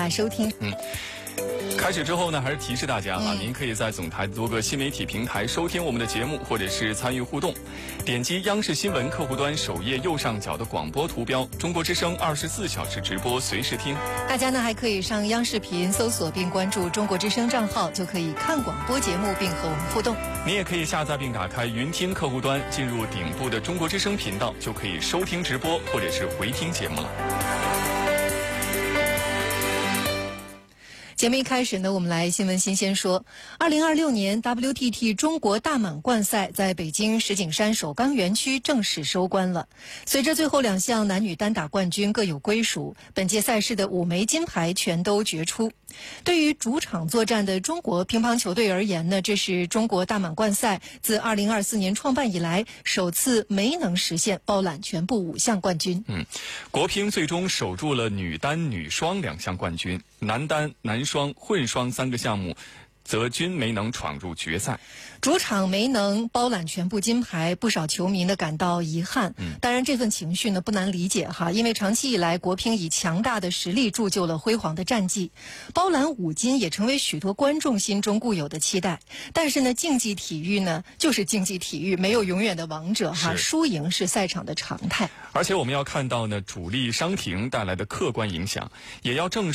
收听。 开始之后呢，还是提示大家您可以在总台多个新媒体平台收听我们的节目，或者是参与互动。点击央视新闻客户端首页右上角的广播图标，中国之声24小时直播，随时听。 大家呢还可以上央视频搜索并关注中国之声账号，就可以看广播节目并和我们互动。 你也可以下载并打开云听客户端，进入顶部的中国之声频道，就可以收听直播或者是回听节目了。 节目一开始呢，我们来新闻新鲜说，2026年 WTT 中国大满贯赛在北京石景山首钢园区正式收官了。随着最后2项男女单打冠军各有归属，本届赛事的5枚金牌全都决出。对于主场作战的中国乒乓球队而言呢，这是中国大满贯赛自2024年创办以来首次没能实现包揽全部5项冠军。 国乒最终守住了女单、女双2项冠军，男单、男双、混双3个项目则均没能闯入决赛。 主场没能包揽全部金牌，不少球迷呢感到遗憾。当然这份情绪呢不难理解哈，因为长期以来国乒以强大的实力铸就了辉煌的战绩，包揽5金也成为许多观众心中固有的期待。但是呢，竞技体育呢就是竞技体育，没有永远的王者哈，输赢是赛场的常态。 而且我们要看到呢，主力伤停带来的客观影响，也要正